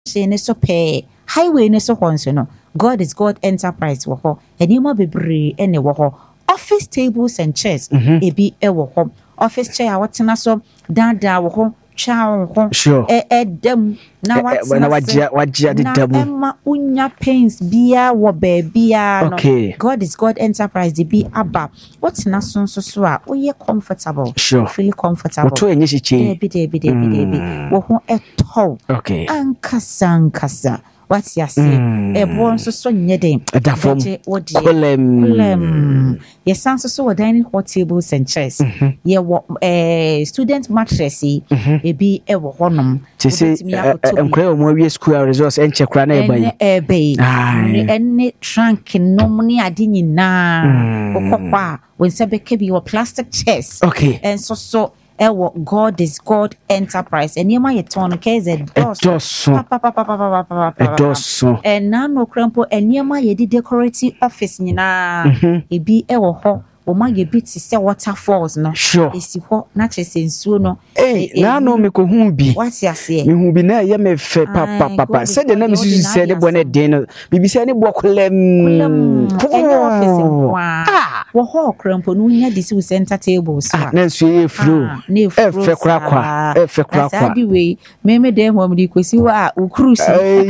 junction so pay highway ne so honso no God is God Enterprise wo ho enima bebre ene wo ho office tables and chairs ebi e wo ho office chair awotena so dada wo ho twa wo ho dem na wajia de damu emma unya pains bia wo bia no God is God Enterprise de bi aba wotena so a oye comfortable feel comfortable to enye chichi debi wo ho eto ankasa what's your say? Born so nyeden. Yes, answer so dining hot tables and chairs. Student mattress. Be a honum. To say, and school resource and check run any trunk in no money I didn't na. When Sabeke be your plastic chairs. And so. God is God Enterprise and yema yeton case a dos and nano crampo and yema ye decorative office nyina e bi e wo ho o ma ye bit se waterfalls no esi ho na chese nsuo no na no me ko hu bi what ya say me hu bi na ye me fe papa se de na me susu se de bone den no bibi se ne bo kolem wo ho crampo no nya disi wo center tables na nsuo ye fro e fe kra kwa we me dem ho mdi kosi wa ukrusi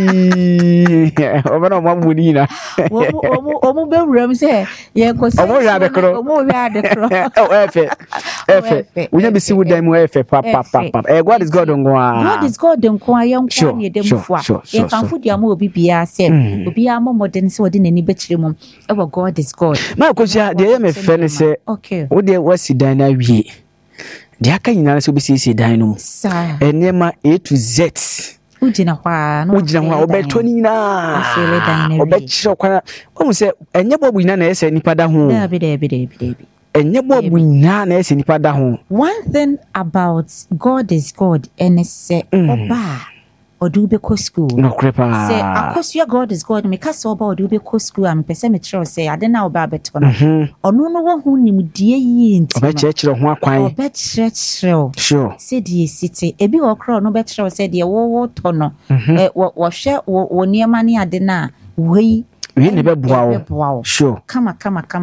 obana mo muni na omo be wram se ye kosi omo ya de kro efe unya bisi wo dan mo efe papa God is God ngwa God is God ngwa ye nkwa ne dem fua ye kanfo dia mo obi bia se obi a modern se wodi nani be kire mo e wo God is God na kosia de ye me fe ne se wo de wasi dan na wie de aka nyina se obi si dan no enema A to Z ujina hwa obeto ni na obechiro kwa omu se enye bobu ina na ese nipa da ho debi enye bobu ina na ese nipa da ho. One thing about God is God and say oba odubeko school no crepa say akosua God is God me kasa oba odubeko school am pese me tro say ade na oba beto no ono no wo hu nimdie yi nti obechiro ho akwan obechiro sure say die city ebi okro no bechiro say die wo to no wo hwe wo niema ne ade na wei ne be boa sure kama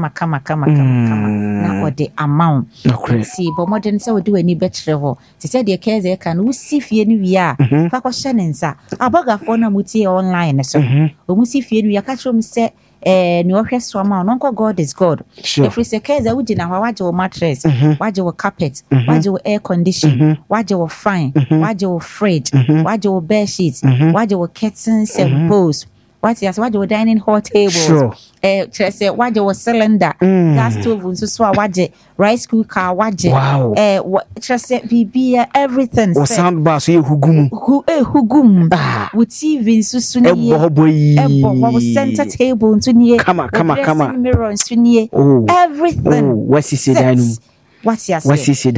na ode amount see but modern say odi wani betre ho te say de keze ka no si fie ni wi a fa ko hye ne nsa abogafo na mutie online so o musi fie ni wi aka chom say ni ohwe so ama no nko God is God if we say keze udi na waje wo mattress waje wo carpet waje wo air condition waje wo fan waje wo fridge waje wo bed sheets waje wo curtains and posts what yes what you dining hall tables say what you cylinder gas stove so what rice cooker what what say bb everything o sound bar so hugum with TV so ebo center table so nie kama mirror so nie everything what is it what you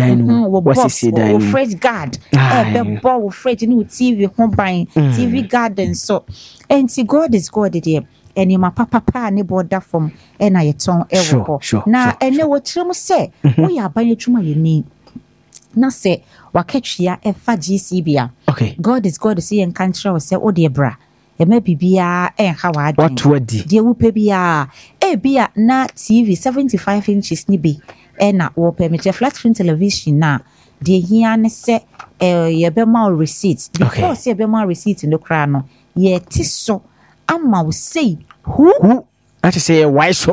say fresh guard be ball fresh new TV home buying TV garden so and God is God there and my papa ne border from and I ton ewo na ene wo trim say we are buying tuma yeni na say wakatwia efa GCB okay God is God see en country say o de bra e ma bibia en ha wa what wadi de wo pe bia e bia na TV 75 inches ni bi na wo permit flat screen television na de hia ne se ye be ma receipt because ye be ma receipt no kra no ye ti so ama wo say who that is say why so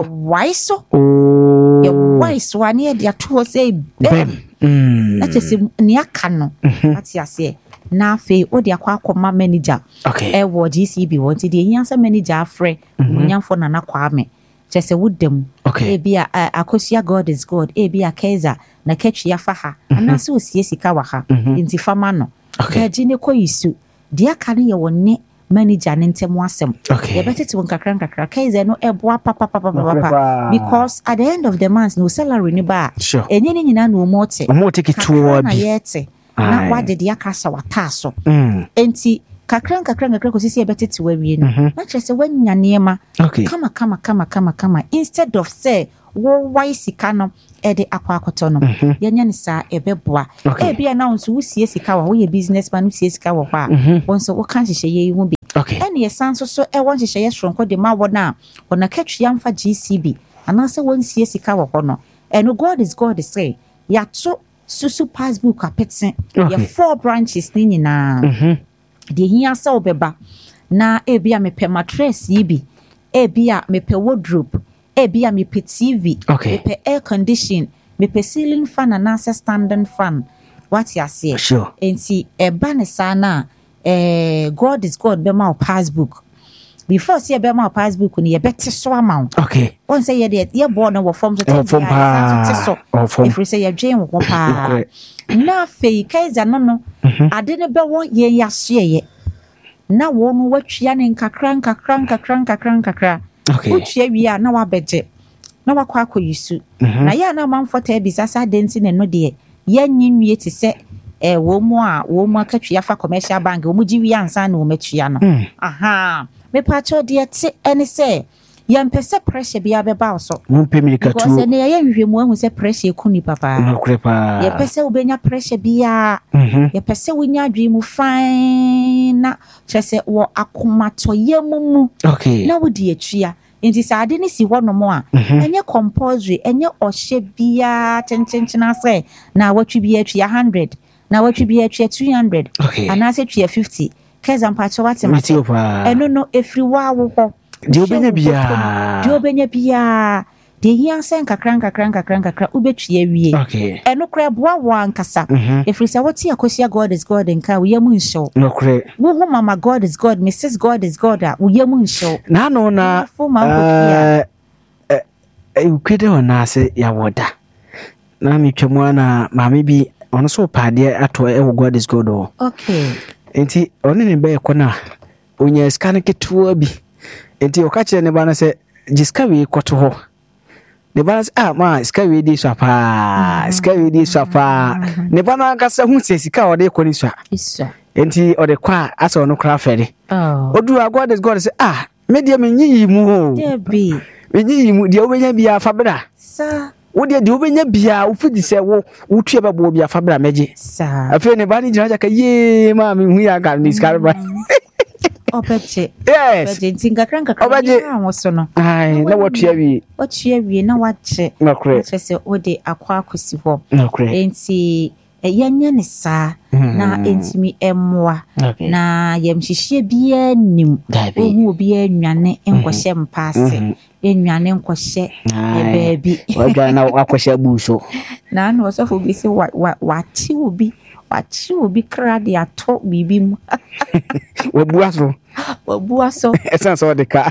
ye why so ani e dia to say bem that is ni aka no that ya say na fe o de akwa manager okay wo GCB won ti de hia sa manager afre munyamfo na kwame chese wudem ebia akosia God is God ebia kaiser na ketchia faha anase osie sika waha nti fama no gaji ne koyisu dia kane ye wonne manager ne ntemu asem ye betete won kakra kaiser no eboa papa because at the end of the month no salary ni ba enye ni nyina no mote kituwa na yete na wade dia kasa wataso enti kakran kosisi ebetete wawie no na kyerɛ sɛ wanya nneɛma kama instead of say wo wai sika no de akɔ akɔtɔ no yɛnya ne saa ɛbɛboa ebia na nso wosie sika wɔ woyɛ business man wosie sika wɔ hɔ a wɔn nso woka nhyehyɛeɛ yi ho bi ɛne yɛsan so ɛwɔ nhyehyɛeɛ soronko de ma wɔn a wɔn akatua mfa GCB anaasɛ wɔn sie sika wɔ hɔ no ɛno God is say yɛato susu passbook apete yɛ 4 branches ne nyinaa deɛ hia sɛ wobɛba na ebia mepɛ mattress yi bi ebia mepɛ wardrobe ebia mepɛ TV mepɛ air condition mepɛ ceiling fan anaasɛ standing fan what you say enti eba ne saa na God bɛma wo passbook before say bɛma wo passbook no yɛbɛte so ama wo on say yɛ bɔ no wɔ form so if we say yɛ dwen wo pa na afei kaiza no ade ne bɛwɔ yɛ yɛahyeɛ na wo no watwia ne nkakra wotwia wie a na wabɛgye na wakɔ akɔyisu na yɛ na manfo ta bisa sa denti ne no de yɛnyi nwie te sɛ wo mu akatwia fa commercial bank wo mu gyi wie ansa na wo matwia no me pacho de te ene sɛ yɛmpɛ sɛ pressure bia bɛba wo so mompɛ mirika tu because ne yɛ nhwehwɛ mu ahu sɛ pressure ku ni papa yɛpɛ sɛ wobɛnya pressure bia yɛpɛ sɛ wonya adwe mu fine na kyerɛ sɛ wɔ akomatɔyɛ mu na wodi atua nti sɛ ade ne si hɔ no mo a ɛnyɛ compulsory ɛnyɛ ɔhyɛ bia kyenkyenkyena sɛ na watwi bia atua 100 na watwi bia atua 200 anaasɛ atua 50 kɛza mpakyɛ watemate ɛno no ɛfiri waa wo hɔ deɛ wobɛnya biaa deɛ hia sɛ nkakra wobɛtua wie ɛno koraa boa wo ankasa ɛfiri sɛ wote akɔhyia God is God nka woyɛ mu nhyɛw wohu mama God is God Mrs. God is God a woyɛ mu nhyɛw naano na ɛwukwede hɔ naase yɛwɔda na metwa mu ana maame bi ɔno so paadeɛ atɔ ɛwɔ God is God hɔ enti ɔne ne bɛyɛ kɔ no a ɔnya sika no ketewa bi enti ɔka kyerɛ ne ba no sɛ gye sika wei kɔto hɔ ne ba no sɛ ma sika wei di so apaa ne ba no ankasa hu sɛ sika a ɔde kɔ ne so a enti ɔde kɔ a asɛ ɔno koraa fɛre ɔduru a God is God sɛ medeɛ menyi mu o menyi mu deɛ wobɛnya biaa fa bra wodeɛ deɛ wobɛnya biaa wofidi sɛ wotue bɛboɔ biaa fa bra mɛgye afei ne ba no gyina gyaka yee ma mehu yɛ anka ne sika ba Obeje. Yes. Obeje nkakra wo so no. Ai, na watua wie. Watua wie na wache. Nakure. Kyerɛ wo de akwa akosi hɔ. Nakure. Enti yɛnyɛ ne saa na entimi emmoa na yɛmhyehyɛ bia nim. Ohu obi anwane nkɔhyɛ mpaase. Enwane nkɔhyɛ baabi. Waga na akɔhyɛ buso. Na no sɔfo bi se wate obi kra de ato bibi mu. Wabua so. Esan so de ka.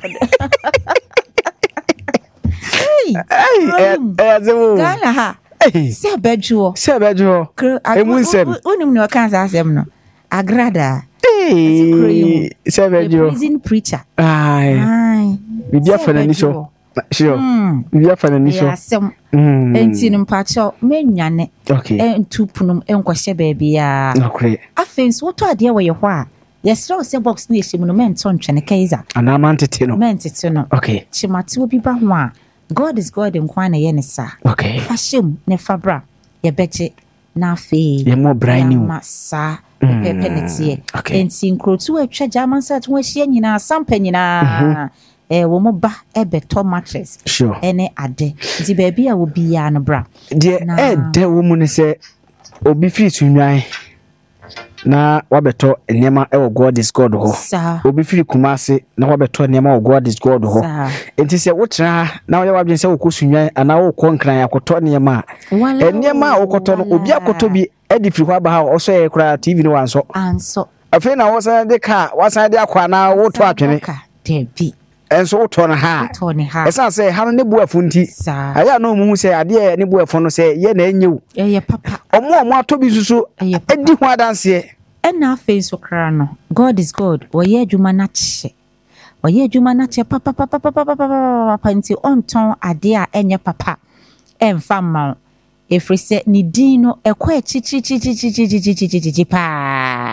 Gala ha. Se bedwo. Emunsem. Onim no kan sa asem no. Agrada. Se bedwo. Prison preacher. Ai. Bibia fanani so. Sure. Bibia fanani so. Asem. Enti no mpacho menwane. Entupunum enkohye baabia. Okay. Afenso woto ade we ye ho a. Yesro se box na ehim no mento ntwene kaiza. Ana mantete no. Mentete no. Okay. Chimate obi ba ho a. God is God nkwa na ye ne sa. Okay. Fashem ne fabra. Ye beje na afi. Ye mo brand new. Masa. Pepe netie. Enti nkrotu atwa German set ho ahia nyina sampa nyina. Wo mo ba ebeto mattress. Sure. Ene ade. Di baabi a wo bia no bra. De de wo mu ne se obi firi sunwan na wabeto nneema ewo God is God ho. Obi firi Kumase na wabeto nneema wo God is God ho. Enti se wotra na wo wadwen se wo kosunwan ana wo ko nkran akoto nneema. Nneema wo koto no obi akoto bi edi firi hɔ aba ha oso ye kura TV no wanso. Afei na wo san de ka wasan de akwa na wo to atwene. Debi. Enso woto na ha. Esa se ha no ne buafo nti. Aya na omu se ade ne buafo no se ye na enyewu. Ye papa. Omo atobi susu edi ho adanse. Ena afen so kra no. God is God. Oye adwuma na kye. Oye adwuma na kye papa nti onton ade a enye papa. Emfa ma. Efri se ni din no ekwa chichi pa.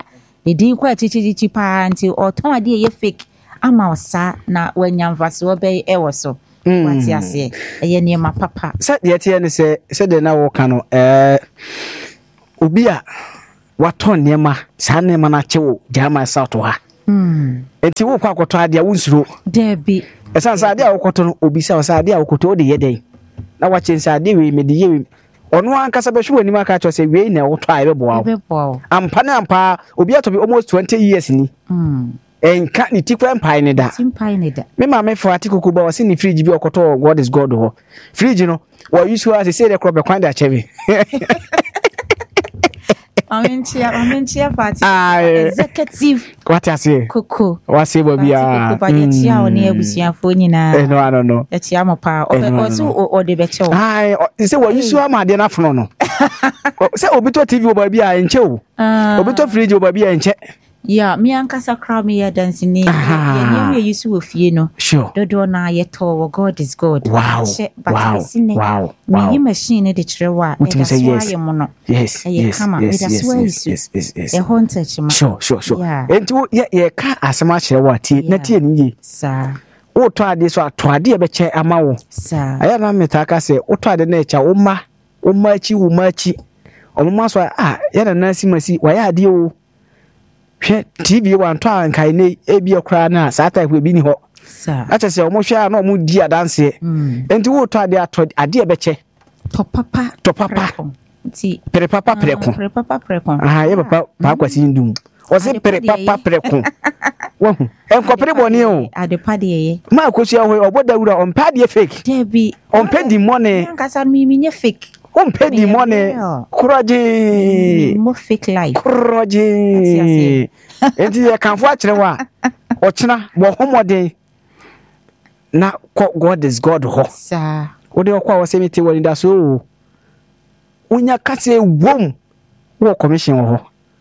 Edin kwa chichi pa nti oton ade ye fake ama osa na wanyamfase obe ewoso wati ase eye niema papa se de tie ne se de na wo ka no obi a waton niema sa niema na chewo jama south ha enti wo kwa akoto ade a wunsuro debi esan sa ade a wokoto no obi sa sa ade a wokoto o de ye den na wa chen sa ade we me de ye ono ankasa be hwe anim aka cho se we na woto a ebe boa ampa na ampa obi ato be almost 20 years ni enka ni tikwa mpai ne da me ma me fa atikuku ba wase ni fridge bi okoto God is God ho fridge no wa use as say the crop be kwan da chebe Amentia party executive what I say kuku wase bo bia kuku pa de tia oni abusuafo nyina no e tia mo pa o de be che o say wa use am de na fono no say obi to TV o ba bia enche o obi to fridge o ba bia enche yeah, me ankasa crowd me dancing ni ye use wo fie no dodo na ye to God is God wow me machine de trewa e da so aye mo no yes e hunter chima sure enti ye ka asema kire wa tie na tie ni ye sa wo to ade so ato ade e be che ama wo sa aya na meta ka se wo to ade na e cha wo ma chi omma so ye na nasi masi wa ya ade o hwe TV wanto ankai ne ebi okra na sa type bi ni ho sa acha se omo hwe na omo di adanse enti wo to ade ato ade e be che to papa ti pere papa prekon ye papa pa kwasi ndum o se pere papa prekon wo enko pere boni o ade pade ye ma akosu ho oboda wura on pade fake debi on pay the money nkasa mi nye fake on pay the money kuraje mo fake life kuraje enti ye kanfo akire wa o kina bo homoden na God is God ho sa wo de okwa wo se meti woni da so unya kase wom wo commission wo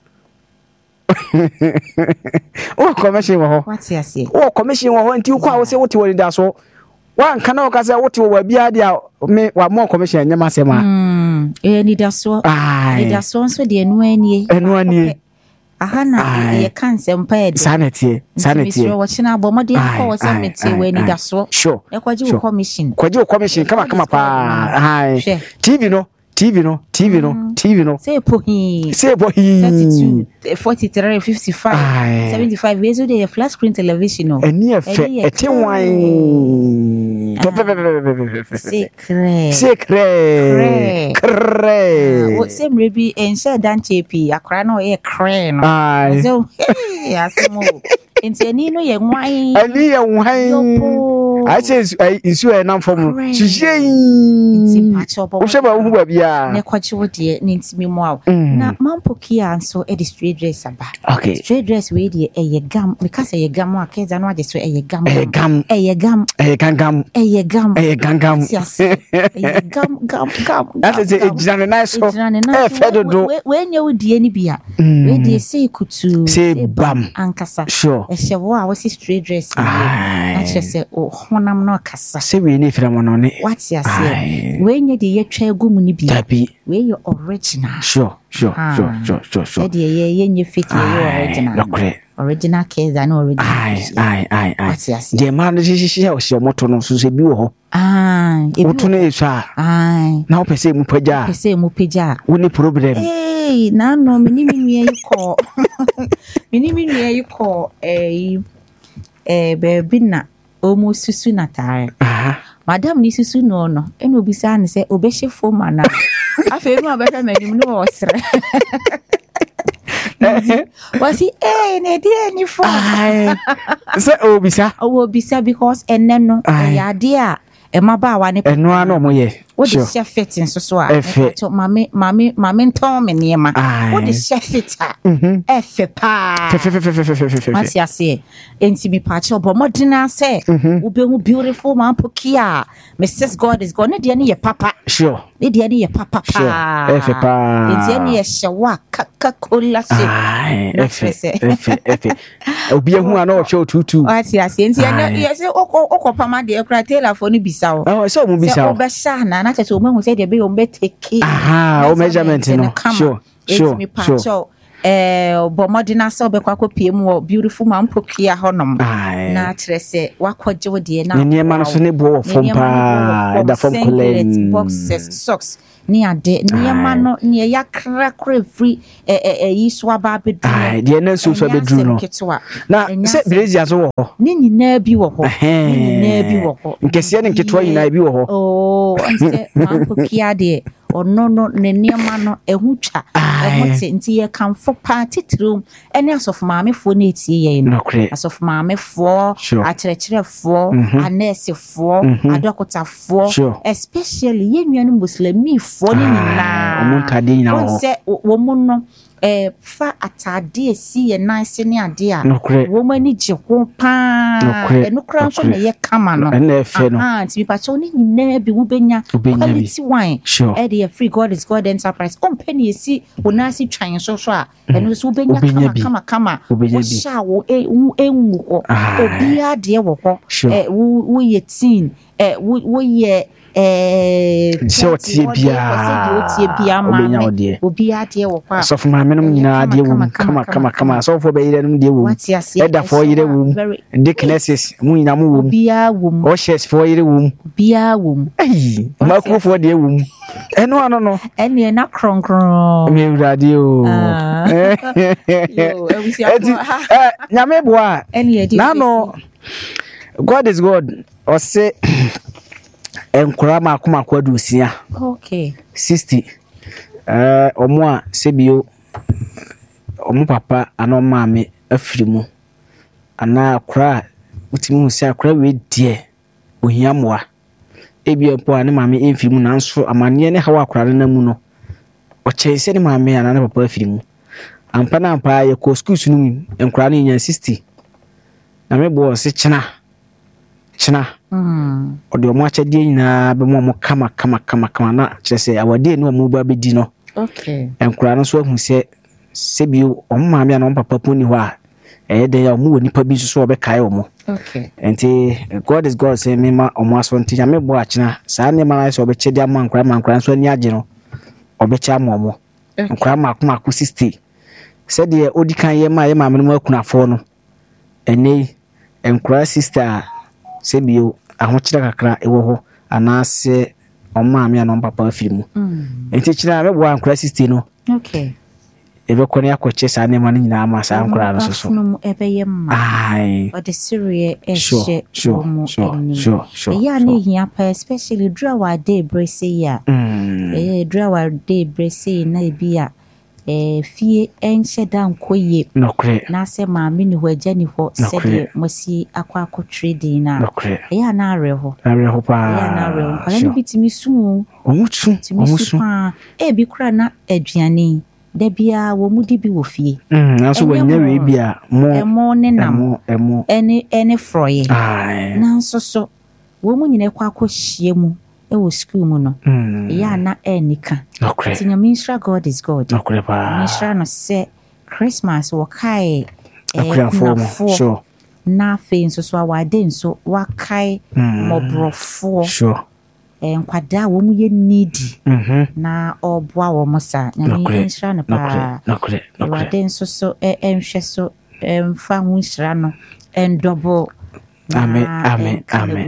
wo commission wo what you say wo commission wo nti kwa wo se wo ti woni da so wan kana wo kase wo ti wo bia dia me wa mo commission nyama sema ni da so nso de enu ani aha na ye cancel mpa ede sanity wo china bomode akọ wo se meti we ni da so e kwaji wo commission kama pa TV no. Say pohi. 32, 43, 55, 75 years old. A flat screen television. No. Any effect. Secret. What same rebi and share dan chepi. Akra no e crane. So hey, asemo. Enti ani no ye nwan. Ani ye nwan. I say isu e nam form. Hihie. Enti pacho. Wo sheba wo ba bia. Ne kwachi wo de ne ntimi mu aw. Na mampoki anso e di straight dress aba. Okay. Straight dress we de e ye gam. Because e ye gam a keza no ade so e ye gam. E gam. Gam. That is a ejirane nice so. E fedodo. We nya wo die ni bia. We de say kutu. Say bam. Ankasa. Sure. E shewo a wo si straight dress. A che se o honam no kasa. Se we ni fira mo no ne. What you say? We nya de ye twa egu mu ni bia. We your original. Sure. E de ye nya fake your original. Original case and original. Aye. The man she o se moto no so se bi wo ho. Moto no eso a. Na o pese mu pagya. Wo ni problem. Na no mini nua yi ko baby na o mu susu na tare. Madam ni susu no eno obisa ne se obehye foma na. Afa enu abehwe manim no wo sere. Was he ne dia ni fo. Se obisa because enno ya dia emaba ne eno ano mo ye. What the chef fitting so mami nton me niema. What the chef fitter? Efe pa. What you say? Enti mi pa che obomodina say ube beautiful man pokia. Mrs. God is gone dey ye papa. Sure. Ne dey ye papa. Sure. Efe pa. Enti ne ye shewa Coca-Cola say. Efe. Obi ehu ana o hwe otutu. What you say? Enti ye say okopama de ekra tailor for no bisa o. Oh, so mu bisa o. Obesha na che so mu say de be o be take. O measurement no. Sure. Me pacho bomodina so be kwa kopiem wo beautiful man pokia honom na kyerɛ sɛ wakɔgye wo de na ne ma no so ne bo wo fom pa da fom collet boxes socks ni ade niema no ne yakra free yi so aba bedu de na so so bedu no na se blazer so wo ho ni nyina bi wo ho ni nyina bi wo ho nkese ne nketwa nyina bi wo ho onse man pokia de ono no ne niema no ehu twa ehote nti ye kanfo pa titrum ene asofu maamefo na etie ye no asofu maamefo akyerɛkyerɛfo anesefo adokotafo especially ye nuanu muslimifo ni nyina omuntade nyina ho se wo mu no fa atade esi ye nice ne ade a wo mani gye ho pa enukra nso na ye kama no na efe no nti bi pa cho ni nyina bi wo benya quality wine e free God is God enterprise company esi wonasi twan so a eno so benya kama wo sha wo enwu ko obi ade wo ho wo ye teen wo ye so tie bia ma obi ade wo ho so for me no nyina ade wo kama so for be yire no de wo eda for yire wo dicknesses mu nyina mu wo bia wo o shares for yire wo bia wo makro for de wo eno ano no ene na kronkron me urade o nyame boa na no God is God or say enkura makoma kwadusia okay 60 omo a sebio omo papa ana maame afirimu ana akura utimu se akura we die ohiamoa ebia po ani maame emfirimu nanso amane ne hawa akura na mu no okyese ne maame ana papa afirimu ampa na ampa ye ko school sunu enkura ne nya 60 na me bo se kyena odi omo akyade nyina be mo kama na kyerese awade ne omo ba bedi no okay enkura no so ahu se sebio omo maame ana papa poni ho a de ya omo woni pa bi so obekae omo okay enti God is God say me ma omo aso nti ya me bo akyena saa ne ma na so obekye dia mankura so ani agye no obekye amomo enkura makoma ko 60 se de odikan ye ma ye maame no akunafo no ene enkura sister sebio ahokyere kakra ewo ho anase ommaame ana papa afirimu enti kyina me bo ankura 60 no okay ebe kone akoche sa ne man nyina ama sa ankura no so no ebeye ma ai o de serie ehye sure ya ne hia pa especially drawa day brace ya drawa day brace na ebia fie enhye dan koye na se maame ni ho agya ni ho se de mosi akwa trading na ya na areho pa ya na areho kwa ni bitimi su omutu pa bi kura na aduane da bia wo mudi bi wo fie naso wanya we bia mo ne nam ene froye na nso so wo mu nyine kwa akohie mu ewo school mu no ya na enika tinya ministra God is God ministra no se Christmas wo kai sure na fe nso so awade nso wakai mobrofo sure nkwada wo mu ye needy na oboa wo mo sa na ministra no pa awade nso so enhwe so mfa hu nshira no double Amen.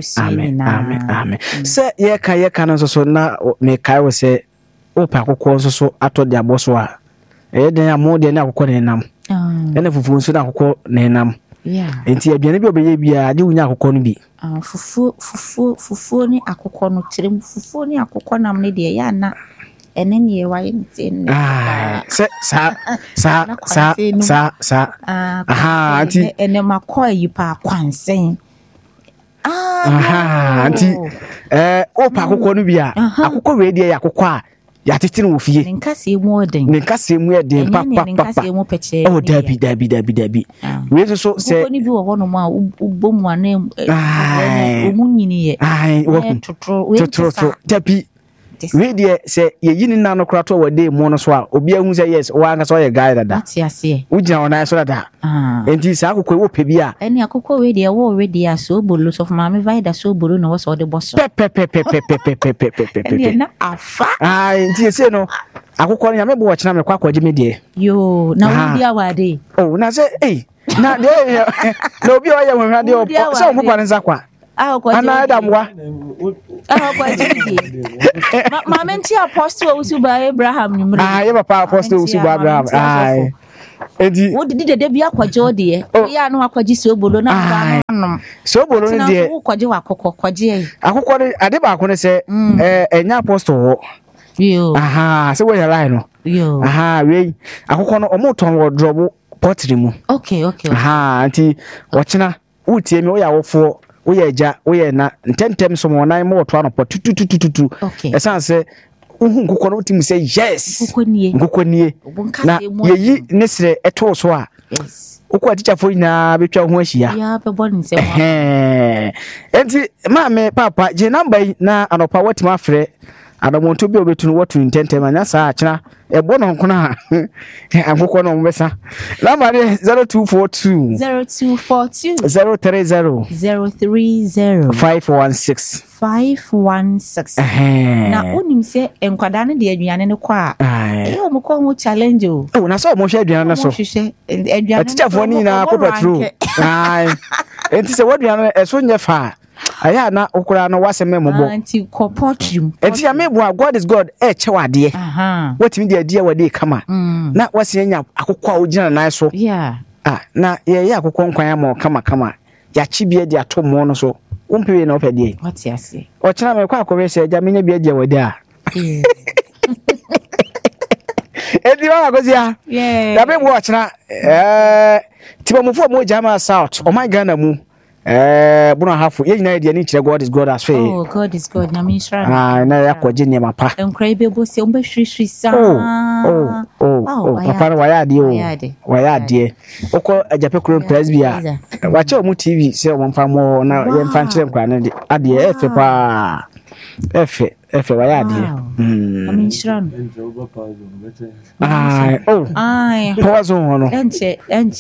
Se ye ka no so na me kai wo se opa akokɔ so so ato de aboso a den amode na akokɔ ne nam ene fufu nso na akokɔ ne nam enti aduane bi obeye bia de wunya akokɔ no bi fufu ni akokɔ no tirem fufu ni akokɔ nam ne de ya na ene ne ye waye ntin se sa anti ene makɔ yi pa kwansen anti opa akokɔ no bi a akokɔ we de ya akokɔ a ya tetene wo fie nkase mu eden papa oh dabi we so se ko ni bi wo hono ma ubomu ana omu nyini ye wo tutro dabi we dey say ye yini na no krato we dey mu no so a obi ahu say yes wa anga so ye guy dada ati ase ugina ona so dada enti sa akokwe wo pe bia eni akokwe we dey wo already aso bolo so for mama vida so bolo no so de boso eni na afa enti ese no akokwe no ya me bo wo china me kwa kwaje me de yo na wo dia wade na say na de na obi o ye wo hwade o so mo kwa nza kwa ana da mwa kwa jiji mama nti apostle Usuba Abraham nyumre ye papa apostle Usuba Abraham edi wo didi de bia kwaje ode ya no akwaji so bolo na ba so bolo ne de wo kwaje wa kwaje akokko ne ade ba ko ne se enya apostle ho yo se wo ya line no yo we akokko no omo ton wo drop potri mu okay anti wochina utie mi wo ya wofo woye ja woye na ntentem so mo nan mo to anopo tututututu esanse uhu nkokko no tim say yes nkokko nie na yeyi ne sere eto so a yes ukwa teacher fo nyina betwa ho ahia ya be boni se enti maame papa je number na anopa watima afre adamonto bi obetunu watu ntentem anya sa achina ebo no nkona ankokko no mbesa number 0242 030 516 na onim se enkwada ne de aduane ne kwa o mo ko ho challenge o na so mo hwe aduane na so aduane teacher fo ni na ko patrol enti se waduane eso nye fa aya na okura no waseme mobo anti corpotrium enti ya mebu God is God chewade watimi de ade wade kama na wasenya akokwa ogina na so na ye akokwa nkwan ama kama ya chibie de atomo no so umpewe na opede what ya say o china me kwa akowe se ja menya bia de wade a edi wa akozia ya mebu o china tibamufo mo jama south o my Ghana mu buna hafu ye nyina de ni kire God is God as fe God is God na me shra na ya kwaje ne mapa enkrai bebo se omba hwihwi sa papa no waya de okọ ajape kro presbia wache omu TV se o mfa mo na ye mfa nkire nkwa na ade efe pa efe waya de na me shra power zone hono enche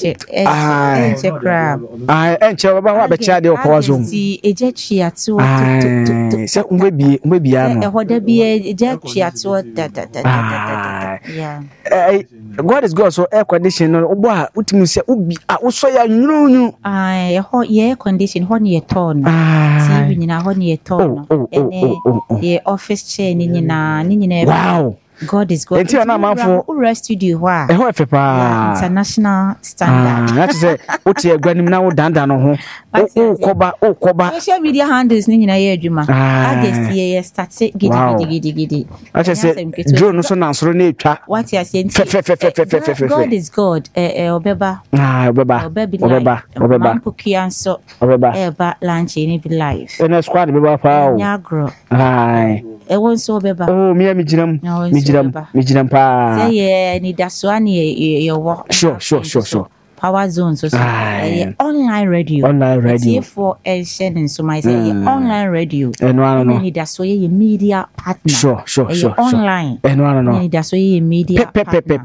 crab enche baba wa be chia de power zone ti eje chiato se umbe ano hoda bi eje chiato da yeah God is God so air condition no obo a utimu se ubi a uso ya nyunyu ho ye condition ho ne ton TV nyina ho ne ton ene ye office chair ni nyina wow God is God. Enti na manfo ura studio ho a. Ho efe pa. International standard. Na say oti agwanim na wo danda no ho. O koba. Social media handles ni nyina ye adwuma. August ye start gidi. Acha say drone so na nsoro na etwa. What you say? Fe. God is God. Obeba. Obeba. Mampukia so. Obeba. Eba lunch ni be live. Ena squad beba pa o. Nyagro. E won so obeba. Oh, me mijiram pa. Say ye ni daswani ye wo. Sure. Power Zone so online radio for Asian so my say online radio and that's so ye media partner sure online and that's so ye media partner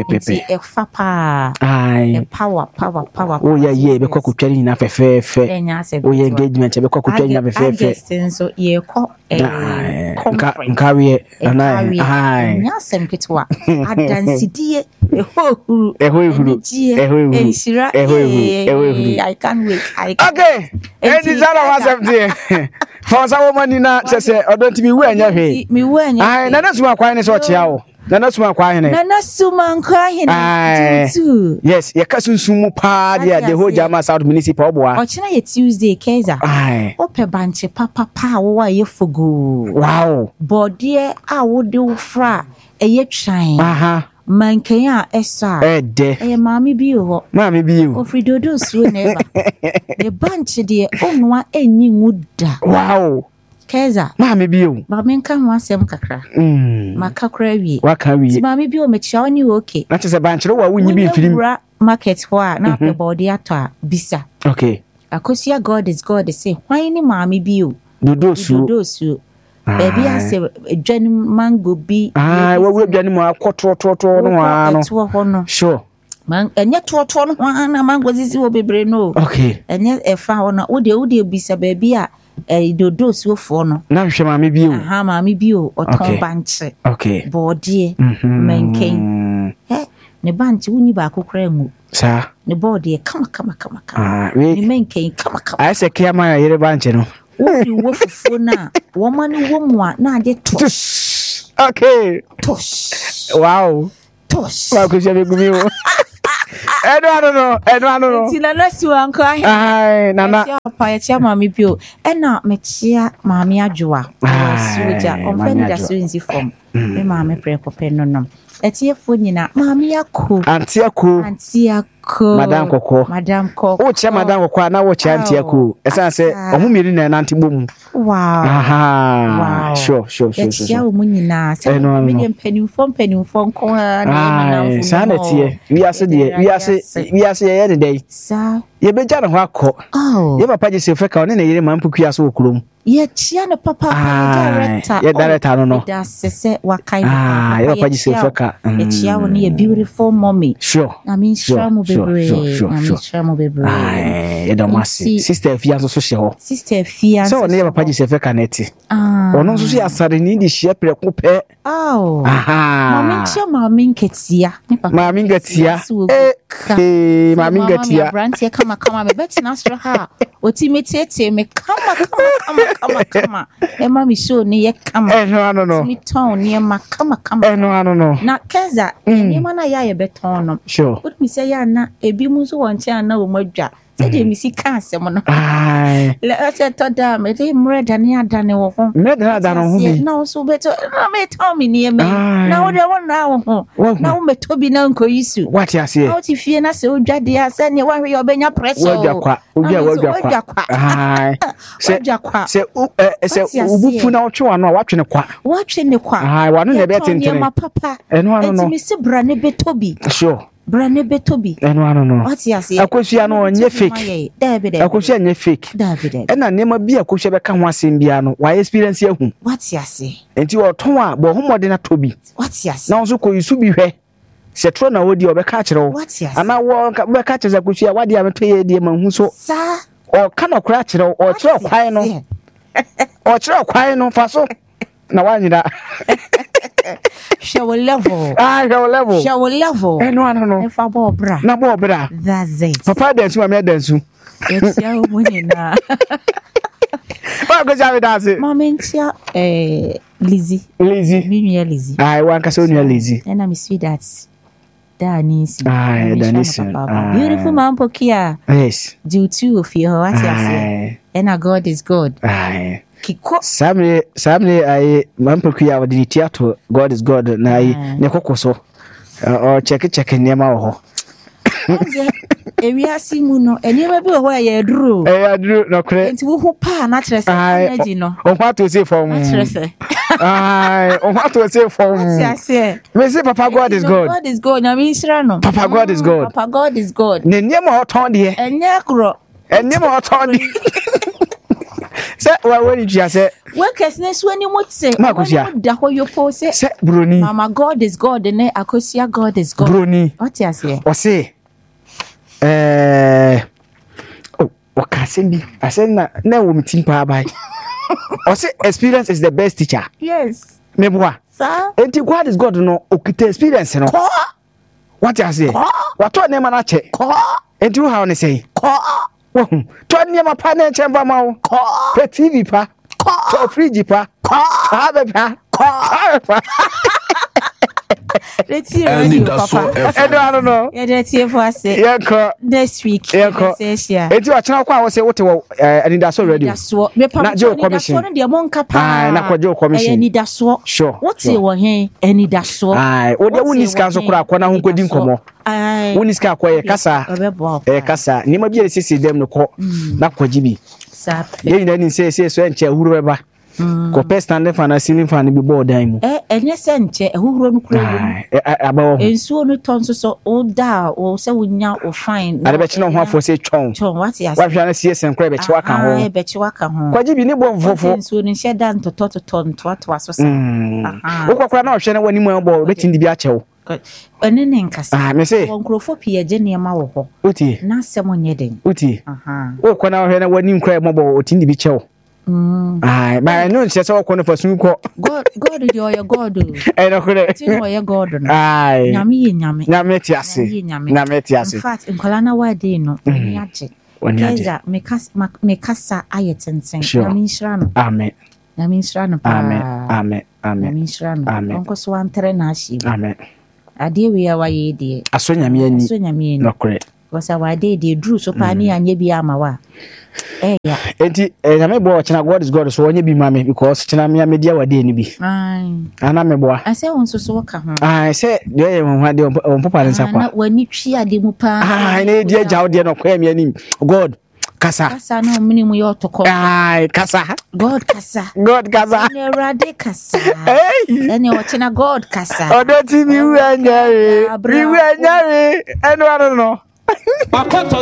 power oh yeah be ko kutwani na fefefe oh yeah engagement be ko kutwani na fefefe so ye ko nkawe ana nyasem kitwa adansidie ehuru I can't wait. Okay. Eni zala wasem for some woman na say odonti mi wu anya hwe. Ai na nasuma kwa ne so chia wo. Na nasuma kwa hene. Na nasuma kwa hene. Yes, ye kasunsumu pa dia the whole Jama South Municipal oboa. Ochina ye Tuesday Kaiser. Ai. Ope banche papa wo wa ye fogo. Wow. Bodie a wo de wo fra eye twan. Mankenya esa ede maami bi ho ofridodo suo na eba the bunch de onwa enyi nguda wow keza maami bi o ba menka ho asem kakra makakra wie waka wie maami bi o mechia oni okay na chese banchero wa wunyi bi mfirim market ho a na pe body ato bisa okay akosia God is God say hwan ni maami bi o dodo suo baby ase adwan mango bi we adwan mu akotototo no ano sure man enye toto no na mango zizi wo bebre no okay enye efa ho na wo de bisa baby a dodo suofo no na hwe maame bio maame bio oton banche okay body menken ne banche wuni ba akokra mu sa ne body kama ne menken kama ai se kiama ya yere banche no wo fufu na wo mani wo mu a na ade tosh okay tosh wow tosh wa ko je be gumi wo I don't know. Tina na si wanko ahe. Ai nana. Pa ya chia mami bio. Na me chia mami adwoa. Soja. Onfeni da so nzi form. Me mami pre kope no. Etiefo nyina mami akọ. Anti akọ. Madam Koko. O chia Madam Koko na wo chia anti akọ. Esan se ohumiri na nanti bom. Wow. Aha. Sure. Chia wo nyina. Se me mpenimfo nko na sa na tie. Wi ase ye de dai. Sa. Ye beja na ho akọ. Ye papa je se feka one na yire mampuku aso okurom. Ye chia no papa director. Ye director no. Da sese wakai. Ye papa je se feka. Ye chia wo ne beautiful mommy. Sure. Na mi shra mo bebre. Ye da masi. Sister Fia so she ho. Sister Fia. So ne ye papa je se feka na ti. Ono so ya sare ni di hye preko pe. Mami nketia. Mami nketia. Mami nketia. Brand ye kama me beti na stra ha. Oti metete me kama. Emma mi show ni ye kama. No. Mi ton ni ma kama. No. Na keza ni ma na ya ye beton no. Sure. What me say ya na ebi mu so won tia na wo madwa. Se de mi si kan asem no. Le se to da me de mreda ni adane wo ho. Mreda adane ho bi. Na so beto na me ton mi ni me. Na wo de won na wo ho. Na wo meto bi na nko yisu. What you say? How ti fie na se odwade ya se ne wa hwe obenya pressure. Wadwa kwa. Se ubufu na otwe wano watwe ne kwa. Wano na be tentene. Enti mi se bra ne betobi. Sure. Brane betobi. No. What you say? Akosia no onye fake. Akosia nye fake. Na nema bi akosia be ka ho asem bia no, wa experience ahu. What you say? Enti oton a bo homode na tobi. What you say? Na so ko yisu bi hwe. Se tro na wodi obeka kire wo. Ana wo be ka kire akosia wadi ametoye die manhu so. Sa. O ka no kra kire o kire kwan no. O kire kwan no fa so. Na wanyida. Show level. Show level. No. If I bra. Na bra. That's it. Papa dance me dance. It's your money na. What go jabe dance? Momentia Lizzie. Me Lizzie. I want ka so new Lizzie. And I'm sweet that. Danisi. Danisi. Beautiful man pokia. Yes. Due to of your what you say. And our God is good. Kiko Samne ai mampoku ya wadi theater God is God na ai ne kokoso o check nyema wo ho ewiase mu no enema bi wo ho ya duro no kre enti wo ho pa na trese energy no o ho to say for mu trese o ho to say for mu me say Papa God is God na mi sira no Papa God is God ne nyema o ton de enye kro nyema o ton de se wa woni tia se workers so ani motse da ho yopo se broni mama God is God ne akosia God is God broni what you say o se wakasendi asena na wo mitimpa abai o se experience is the best teacher yes meboa sir enti God is God no okita experience no what you say wato ne ma na che enti wo ha ne say to ne ma pa ne chemba ma wo pe TV pa to fridge pa ha pa let's see radio papa I don't know let's see for us next week eti wa chena kwa wo se wote wo anidaso radio na je commission na de monka pa na kwa je commission anidaso sure wote wo he anidaso wo de woniska so kura kwa na ho kwedi nkomo woniska kwa ye kasa ni ma bi sisi dem no ko na kwa jibi ye nyina ni se so enche huru beba ko pe standing fan na ceiling fan bi board dan mu enye se nche ehuhuro no kuro abawo ensuo no tonso so o da o se wonya o fine ade be chi no ho afo se twon what ya wa hwa na CSN kra be chi waka ho be chi waka ho kwaji bi ni bo mfofo ensuo no hye da ntoto ntoto so sa okwa na ohwe na wani mu bo be tin di bi a chewo enene nkasa me say wonkrofo pie je niema wo ho uti na asem onye den uti okwa na ohwe na wani nkra mo bo o tin di bi chewo ba no nse se okwo no fasun ko God do your God e no kure ti no your God no nyame ye nyame nyame ti ase nyame ti ase in fact nkola na wade no ni age keza mekasa ayetenten nyame nshira no amen nyame nshira no amen nyame nshira no onko so antre na ahye amen ade we ya waye de aso nyame ani no kure because wade de dru so pa ni anye bi ama wa enti nyame bo china God is God so onye bi mame because china me media wade ni bi ana me bo ase won so waka ho se de ye won hade on papa nsa kwa na wani twi ade mu pa na dia jaw de no kwa mi anim God kasa na omini mu yo toko kasa God kasa ne rade kasa ene o china God kasa odo ti mi wu anyare enu ano no